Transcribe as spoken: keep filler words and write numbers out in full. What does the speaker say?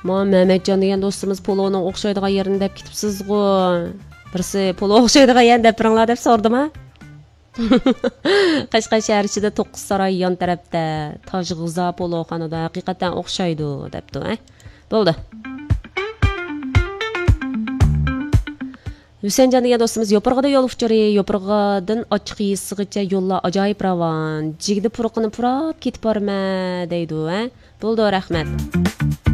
Ma Mehmetcan degan do'stimiz poloning o'xshaydigan yerini deb ketibsiz-ku. Birisi polo o'xshaydigan yer deb biringlar deb so'rdimi? Qashqar shahar ichida to'qqiz saroy yon tarafda Tojg'uza poloxonada haqiqatan o'xshaydi debdi, ha? Bo'ldi. Hüseyncan degan do'stimiz Yo'pirg'ida yo'l uchiri, Yo'pirg'adan ochiq yisigacha yo'llar ajoyib ravon. Jigdi puruqini purab ketib borma deydi, ha? Bo'ldi, rahmat.